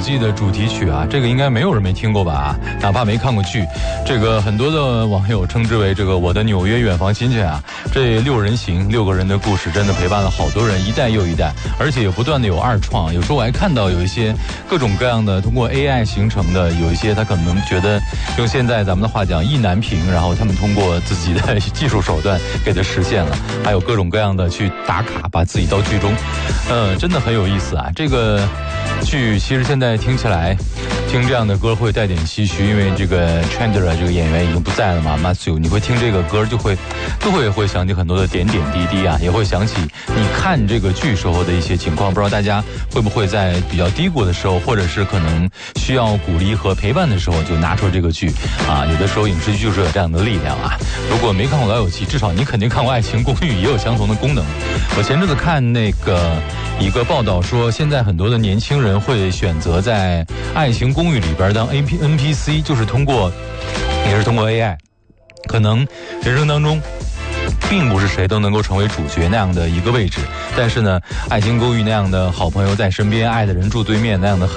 戏的主题曲啊，这个应该没有人没听过吧？哪怕没看过剧，这个很多的网友称之为这个我的纽约远房亲戚啊。这6人行，6个人的故事真的陪伴了好多人，一代又一代，而且也不断的有二创。有时候我还看到有一些各种各样的通过 AI 形成的，有一些他可能觉得用现在咱们的话讲意难平，然后他们通过自己的技术手段给它实现了，还有各种各样的去打卡，把自己到剧中，真的很有意思啊。这个剧其实现在听起来，听这样的歌会带点唏嘘，因为这个 Chandler 这个演员已经不在了嘛 ，Matthew， 你会听这个歌就会想起很多的点点滴滴啊，也会想起你看这个剧时候的一些情况。不知道大家会不会在比较低谷的时候，或者是可能需要鼓励和陪伴的时候，就拿出这个剧啊。有的时候影视剧就是有这样的力量啊。如果没看过《老友记》，至少你肯定看过《爱情公寓》，也有相同的功能。我前阵子看那个一个报道说，现在很多的年轻人会选择在《爱情公寓》里边当 NPC， 就是也是通过 AI， 可能人生当中并不是谁都能够成为主角那样的一个位置，但是呢，爱情公寓那样的好朋友在身边，爱的人住对面那样的